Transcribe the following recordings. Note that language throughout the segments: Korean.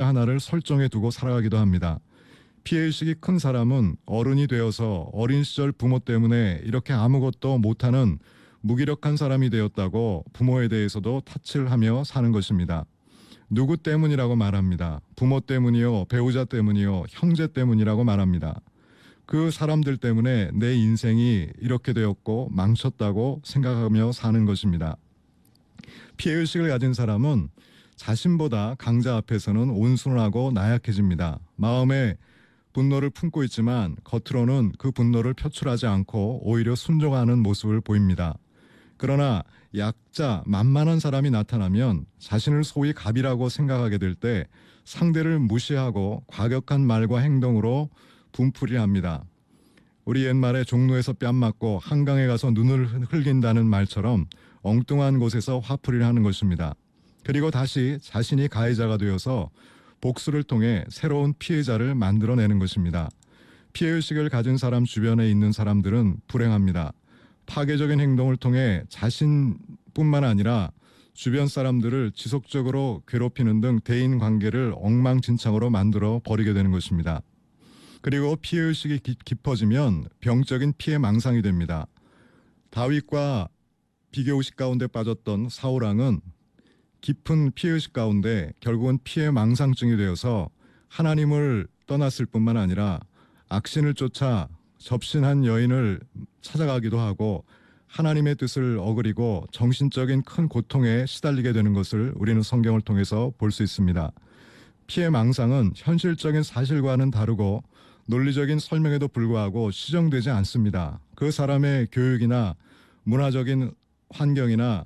하나를 설정해 두고 살아가기도 합니다. 피해의식이 큰 사람은 어른이 되어서 어린 시절 부모 때문에 이렇게 아무것도 못하는 무기력한 사람이 되었다고 부모에 대해서도 탓을 하며 사는 것입니다. 누구 때문이라고 말합니다. 부모 때문이요, 배우자 때문이요, 형제 때문이라고 말합니다. 그 사람들 때문에 내 인생이 이렇게 되었고 망쳤다고 생각하며 사는 것입니다. 피해의식을 가진 사람은 자신보다 강자 앞에서는 온순하고 나약해집니다. 마음에 분노를 품고 있지만 겉으로는 그 분노를 표출하지 않고 오히려 순종하는 모습을 보입니다. 그러나 약자, 만만한 사람이 나타나면 자신을 소위 갑이라고 생각하게 될 때 상대를 무시하고 과격한 말과 행동으로 분풀이를 합니다. 우리 옛말에 종로에서 뺨 맞고 한강에 가서 눈을 흘긴다는 말처럼 엉뚱한 곳에서 화풀이를 하는 것입니다. 그리고 다시 자신이 가해자가 되어서 복수를 통해 새로운 피해자를 만들어내는 것입니다. 피해의식을 가진 사람 주변에 있는 사람들은 불행합니다. 파괴적인 행동을 통해 자신뿐만 아니라 주변 사람들을 지속적으로 괴롭히는 등 대인 관계를 엉망진창으로 만들어 버리게 되는 것입니다. 그리고 피해의식이 깊어지면 병적인 피해망상이 됩니다. 다윗과 비교의식 가운데 빠졌던 사울왕은 깊은 피해의식 가운데 결국은 피해망상증이 되어서 하나님을 떠났을 뿐만 아니라 악신을 쫓아 접신한 여인을 찾아가기도 하고 하나님의 뜻을 어그리고 정신적인 큰 고통에 시달리게 되는 것을 우리는 성경을 통해서 볼 수 있습니다. 피해망상은 현실적인 사실과는 다르고 논리적인 설명에도 불구하고 시정되지 않습니다. 그 사람의 교육이나 문화적인 환경이나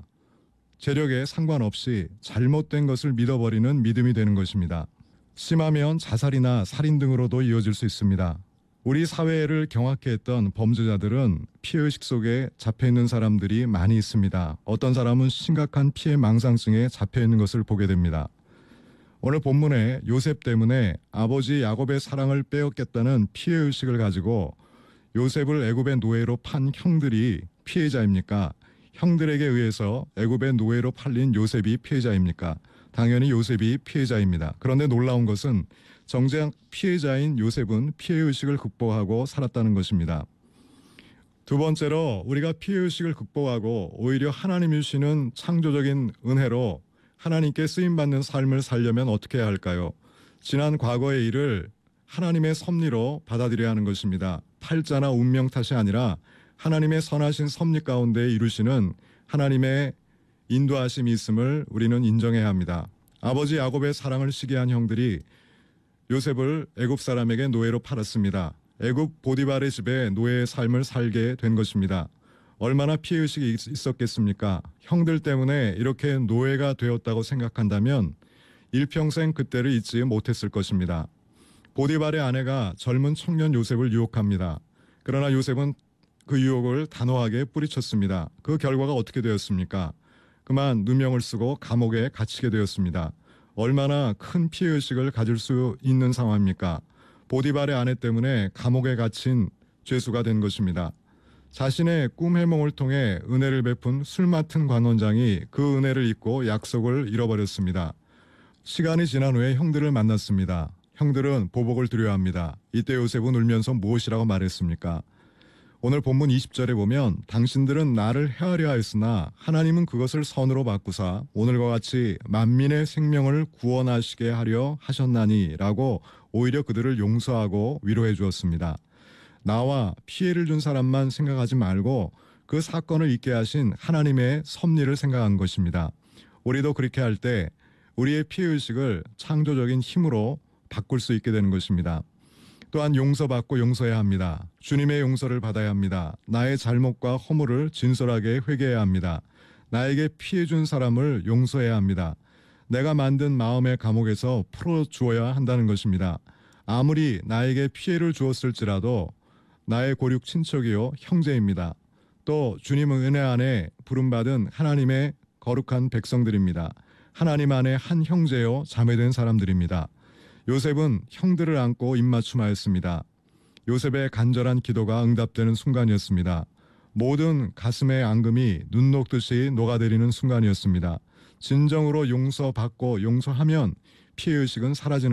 재력에 상관없이 잘못된 것을 믿어버리는 믿음이 되는 것입니다. 심하면 자살이나 살인 등으로도 이어질 수 있습니다. 우리 사회를 경악케 했던 범죄자들은 피해의식 속에 잡혀있는 사람들이 많이 있습니다. 어떤 사람은 심각한 피해망상증에 잡혀있는 것을 보게 됩니다. 오늘 본문에 요셉 때문에 아버지 야곱의 사랑을 빼앗겼다는 피해의식을 가지고 요셉을 애굽의 노예로 판 형들이 피해자입니까? 형들에게 의해서 애굽의 노예로 팔린 요셉이 피해자입니까? 당연히 요셉이 피해자입니다. 그런데 놀라운 것은 정작 피해자인 요셉은 피해의식을 극복하고 살았다는 것입니다. 두 번째로 우리가 피해의식을 극복하고 오히려 하나님이 주시는 창조적인 은혜로 하나님께 쓰임받는 삶을 살려면 어떻게 해야 할까요? 지난 과거의 일을 하나님의 섭리로 받아들여야 하는 것입니다. 팔자나 운명 탓이 아니라 하나님의 선하신 섭리 가운데 이루시는 하나님의 인도하심이 있음을 우리는 인정해야 합니다. 아버지 야곱의 사랑을 시기한 형들이 요셉을 애굽 사람에게 노예로 팔았습니다. 애굽 보디발의 집에 노예의 삶을 살게 된 것입니다. 얼마나 피해의식이 있었겠습니까? 형들 때문에 이렇게 노예가 되었다고 생각한다면 일평생 그때를 잊지 못했을 것입니다. 보디발의 아내가 젊은 청년 요셉을 유혹합니다. 그러나 요셉은 그 유혹을 단호하게 뿌리쳤습니다. 그 결과가 어떻게 되었습니까? 그만 누명을 쓰고 감옥에 갇히게 되었습니다. 얼마나 큰 피해의식을 가질 수 있는 상황입니까? 보디발의 아내 때문에 감옥에 갇힌 죄수가 된 것입니다. 자신의 꿈 해몽을 통해 은혜를 베푼 술 맡은 관원장이 그 은혜를 잊고 약속을 잃어버렸습니다. 시간이 지난 후에 형들을 만났습니다. 형들은 보복을 드려야 합니다. 이때 요셉은 울면서 무엇이라고 말했습니까? 오늘 본문 20절에 보면 당신들은 나를 해하려 하였으나 하나님은 그것을 선으로 바꾸사 오늘과 같이 만민의 생명을 구원하시게 하려 하셨나니 라고 오히려 그들을 용서하고 위로해 주었습니다. 나와 피해를 준 사람만 생각하지 말고 그 사건을 있게 하신 하나님의 섭리를 생각한 것입니다. 우리도 그렇게 할 때 우리의 피해의식을 창조적인 힘으로 바꿀 수 있게 되는 것입니다. 또한 용서받고 용서해야 합니다. 주님의 용서를 받아야 합니다. 나의 잘못과 허물을 진솔하게 회개해야 합니다. 나에게 피해준 사람을 용서해야 합니다. 내가 만든 마음의 감옥에서 풀어주어야 한다는 것입니다. 아무리 나에게 피해를 주었을지라도 나의 고륙 친척이요 형제입니다. 또 주님의 은혜 안에 부름받은 하나님의 거룩한 백성들입니다. 하나님 안에 한 형제요 자매된 사람들입니다. 요셉은 형들을 안고 입맞춤하였습니다. 요셉의 간절한 기도가 응답되는 순간이었습니다. 모든 가슴의 앙금이 눈 녹듯이 녹아내리는 순간이었습니다. 진정으로 용서받고 용서하면 피해의식은 사라지는